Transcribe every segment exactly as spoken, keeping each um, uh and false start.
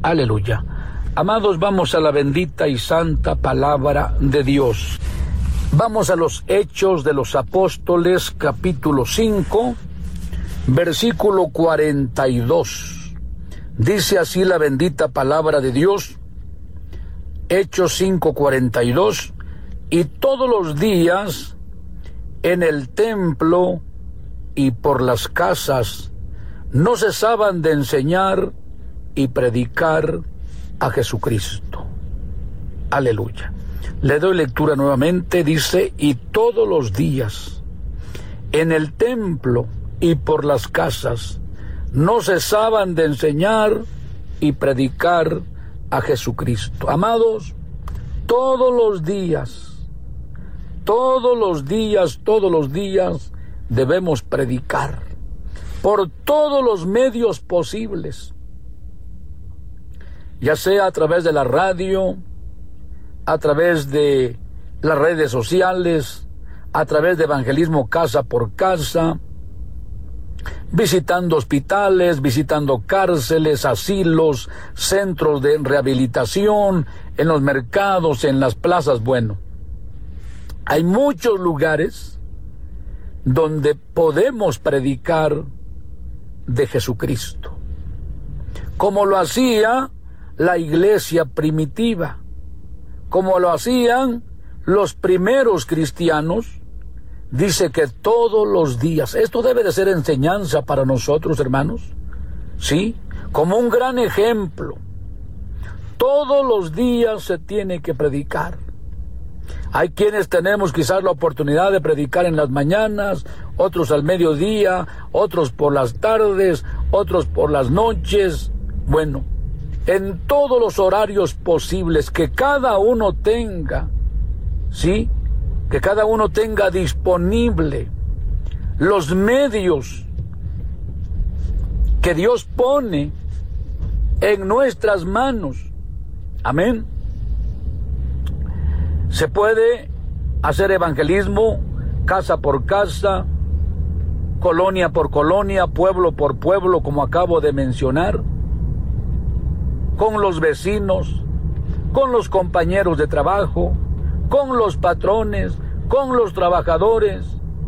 Aleluya. Amados, vamos a la bendita y santa palabra de Dios. Vamos a los Hechos de los Apóstoles, capítulo cinco, versículo cuarenta y dos. Dice así la bendita palabra de Dios, Hechos cinco, cuarenta y dos, y todos los días en el templo y por las casas no cesaban de enseñar y predicar a Jesucristo. Aleluya. Le doy lectura nuevamente, dice, y todos los días en el templo y por las casas no cesaban de enseñar y predicar a Jesucristo. Amados, todos los días, todos los días, todos los días debemos predicar por todos los medios posibles, ya sea a través de la radio, a través de las redes sociales, a través de evangelismo casa por casa, visitando hospitales, visitando cárceles, asilos, centros de rehabilitación, en los mercados, en las plazas. Bueno, hay muchos lugares donde podemos predicar de Jesucristo, como lo hacía la iglesia primitiva, como lo hacían los primeros cristianos. Dice que todos los días, esto debe de ser enseñanza para nosotros, hermanos, ¿sí? Como un gran ejemplo. Todos los días se tiene que predicar. Hay quienes tenemos quizás la oportunidad de predicar en las mañanas, otros al mediodía, otros por las tardes, otros por las noches. Bueno, en todos los horarios posibles que cada uno tenga, ¿sí? Que cada uno tenga disponible los medios que Dios pone en nuestras manos. Amén. Se puede hacer evangelismo casa por casa, colonia por colonia, pueblo por pueblo, como acabo de mencionar, con los vecinos, con los compañeros de trabajo, con los patrones, con los trabajadores.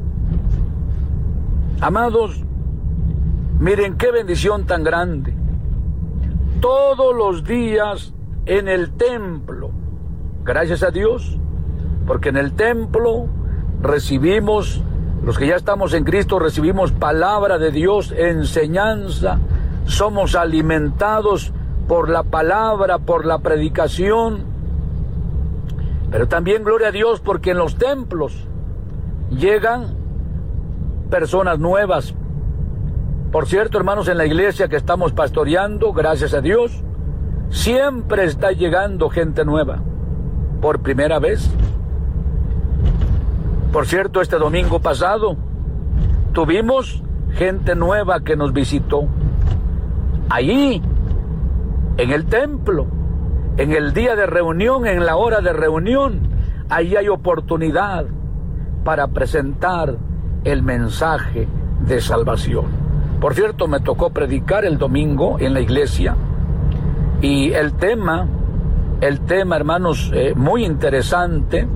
Amados, miren qué bendición tan grande. Todos los días en el templo, gracias a Dios, porque en el templo recibimos, los que ya estamos en Cristo, recibimos palabra de Dios, enseñanza, somos alimentados por la palabra, por la predicación. Pero también gloria a Dios, porque en los templos llegan personas nuevas. Por cierto, hermanos, en la iglesia que estamos pastoreando, gracias a Dios, siempre está llegando gente nueva, por primera vez. Por cierto, este domingo pasado tuvimos gente nueva que nos visitó. Allí, en el templo, en el día de reunión, en la hora de reunión, ahí hay oportunidad para presentar el mensaje de salvación. Por cierto, me tocó predicar el domingo en la iglesia y el tema, el tema, hermanos, eh, muy interesante.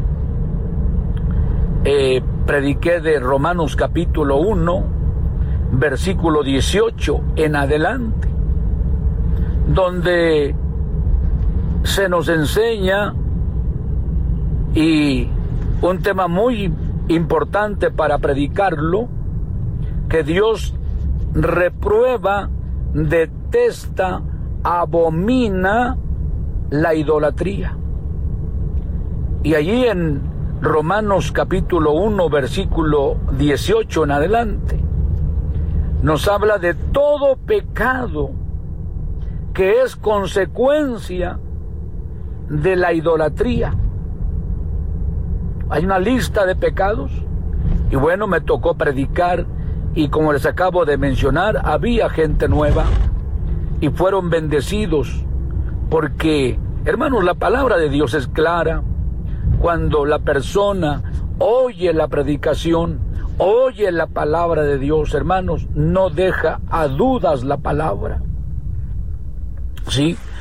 Eh, prediqué de Romanos capítulo uno, versículo dieciocho en adelante, donde se nos enseña, y un tema muy importante para predicarlo, que Dios reprueba, detesta, abomina la idolatría. Y allí en Romanos capítulo uno, versículo dieciocho en adelante, nos habla de todo pecado que es consecuencia de la idolatría. Hay una lista de pecados, y bueno, me tocó predicar, y como les acabo de mencionar, había gente nueva, y fueron bendecidos, porque, hermanos, la palabra de Dios es clara. Cuando la persona oye la predicación, oye la palabra de Dios, hermanos, no deja a dudas la palabra. ¿Sí?